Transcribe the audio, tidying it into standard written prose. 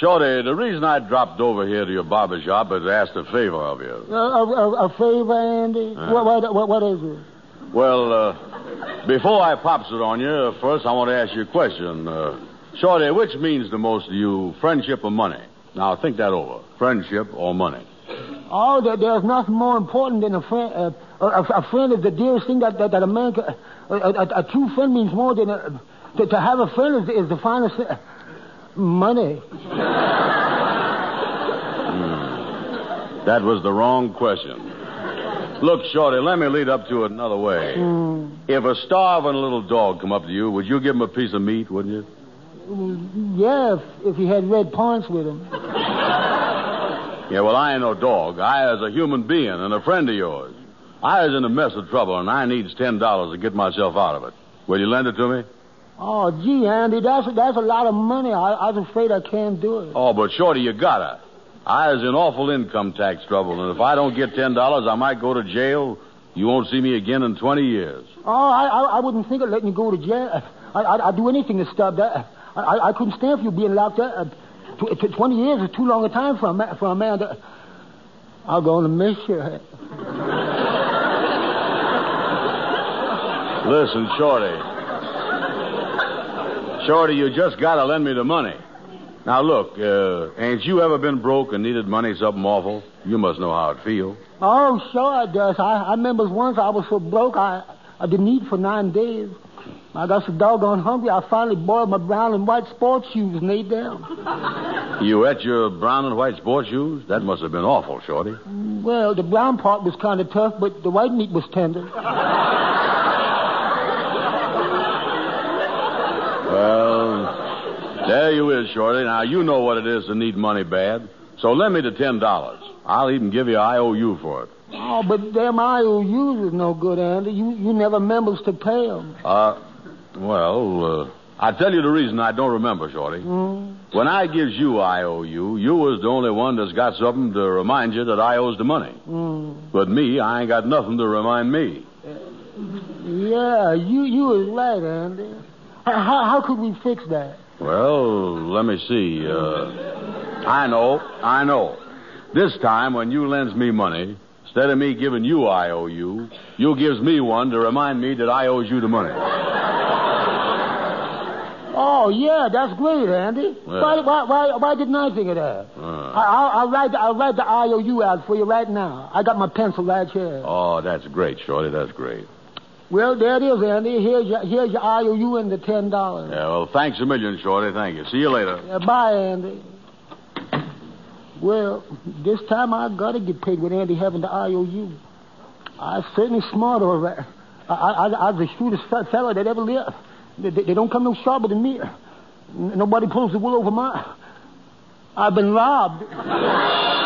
Shorty, the reason I dropped over here to your barber shop is to ask a favor of you. A favor, Andy? What is it? Well, before I pops it on you, first I want to ask you a question. Shorty, which means the most to you, friendship or money? Now, think that over. Friendship or money? Oh, there's nothing more important than a friend. A friend is the dearest thing that a man can... A true friend means more than... To have a friend is the finest thing. Money. That was the wrong question. Look, Shorty, let me lead up to it another way. If a starving little dog come up to you, would you give him a piece of meat, wouldn't you? Yeah, if he had red pants with him. Yeah, well, I ain't no dog. I is a human being and a friend of yours. I is in a mess of trouble, and I needs $10 to get myself out of it. Will you lend it to me? Oh, gee, Andy, that's a lot of money. I was afraid I can't do it. Oh, but Shorty, you gotta. I is in awful income tax trouble, and if I don't get $10, I might go to jail. You won't see me again in 20 years. Oh, I wouldn't think of letting you go to jail. I'd do anything to stop that. I couldn't stand for you being locked up. 20 years is too long a time for a man to... I'm going to miss you. Listen, Shorty. Shorty, you just gotta lend me the money. Now, look, ain't you ever been broke and needed money something awful? You must know how it feels. Oh, sure I does. I remember once I was so broke I didn't eat for 9 days. I got so doggone hungry, I finally boiled my brown and white sports shoes and ate them. You ate your brown and white sports shoes? That must have been awful, Shorty. Well, the brown part was kind of tough, but the white meat was tender. Well, there you is, Shorty. Now, you know what it is to need money bad. So lend me the $10. I'll even give you an IOU for it. Oh, but them IOUs is no good, Andy. You never remembers to pay them. I tell you the reason I don't remember, Shorty. When I gives you IOU, you was the only one that's got something to remind you that I owes the money. But me, I ain't got nothing to remind me. Yeah, you was right, Andy. How could we fix that? Well, let me see. I know. This time, when you lends me money, instead of me giving you IOU, you gives me one to remind me that I owes you the money. Oh, yeah, that's great, Andy. Yeah. Why didn't I think of that? I'll write the IOU out for you right now. I got my pencil right here. Oh, that's great, Shorty. That's great. Well, there it is, Andy. Here's your IOU and the $10. Yeah, well, thanks a million, Shorty. Thank you. See you later. Bye, Andy. Well, this time I got to get paid with Andy having the IOU. I'm certainly smart, all right. I'm the shrewdest fella that ever lived. They don't come no sharper than me. Nobody pulls the wool over my... I've been robbed.